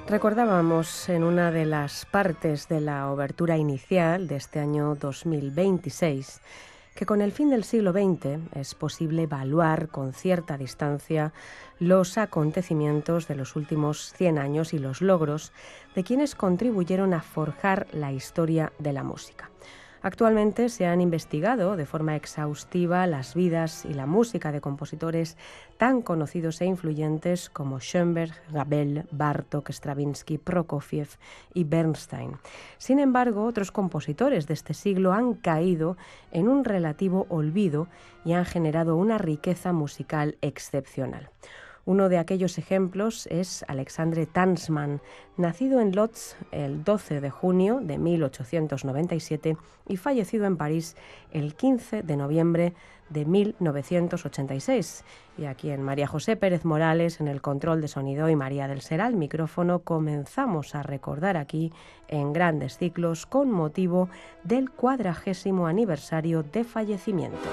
Recordábamos en una de las partes de la obertura inicial de este año 2026 que con el fin del siglo XX es posible evaluar con cierta distancia los acontecimientos de los últimos 100 años y los logros de quienes contribuyeron a forjar la historia de la música. Actualmente se han investigado de forma exhaustiva las vidas y la música de compositores tan conocidos e influyentes como Schoenberg, Ravel, Bartók, Stravinsky, Prokofiev y Bernstein. Sin embargo, otros compositores de este siglo han caído en un relativo olvido y han generado una riqueza musical excepcional. Uno de aquellos ejemplos es Alexandre Tansman, nacido en Lodz el 12 de junio de 1897 y fallecido en París el 15 de noviembre de 1986. Y aquí en María José Pérez Morales, en el control de sonido, y María del Ser al micrófono, comenzamos a recordar aquí en Grandes Ciclos con motivo del 40º aniversario de fallecimiento.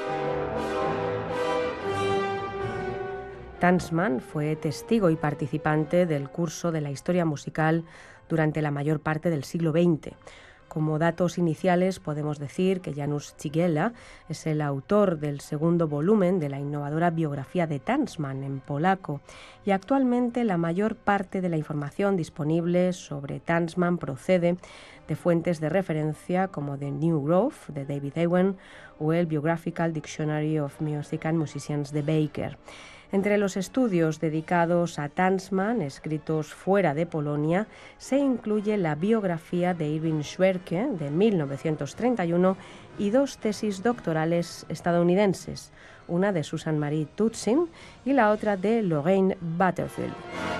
Tansman fue testigo y participante del curso de la historia musical durante la mayor parte del siglo XX. Como datos iniciales podemos decir que Janusz Cigela es el autor del segundo volumen de la innovadora biografía de Tansman en polaco, y actualmente la mayor parte de la información disponible sobre Tansman procede de fuentes de referencia como The New Grove de David Ewen o el Biographical Dictionary of Music and Musicians de Baker. Entre los estudios dedicados a Tansman, escritos fuera de Polonia, se incluye la biografía de Irving Schwerke de 1931 y dos tesis doctorales estadounidenses, una de Susan Marie Tutzin y la otra de Lorraine Butterfield.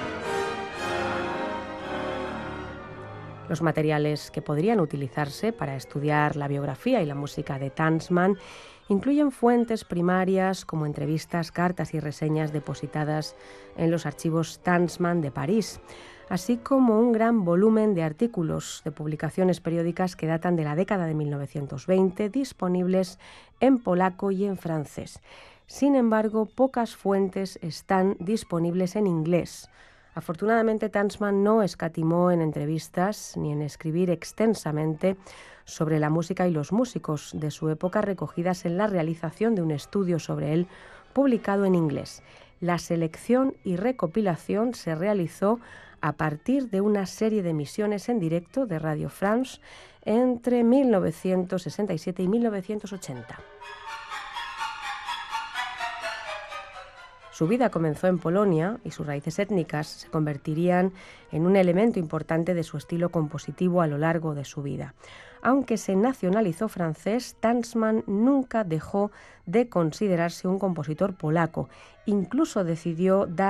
Los materiales que podrían utilizarse para estudiar la biografía y la música de Tansman incluyen fuentes primarias como entrevistas, cartas y reseñas depositadas en los archivos Tansman de París, así como un gran volumen de artículos de publicaciones periódicas que datan de la década de 1920, disponibles en polaco y en francés. Sin embargo, pocas fuentes están disponibles en inglés. Afortunadamente, Tansman no escatimó en entrevistas ni en escribir extensamente sobre la música y los músicos de su época, recogidas en la realización de un estudio sobre él publicado en inglés. La selección y recopilación se realizó a partir de una serie de emisiones en directo de Radio France entre 1967 y 1980. Su vida comenzó en Polonia y sus raíces étnicas se convertirían en un elemento importante de su estilo compositivo a lo largo de su vida. Aunque se nacionalizó francés, Tansman nunca dejó de considerarse un compositor polaco. Incluso decidió dar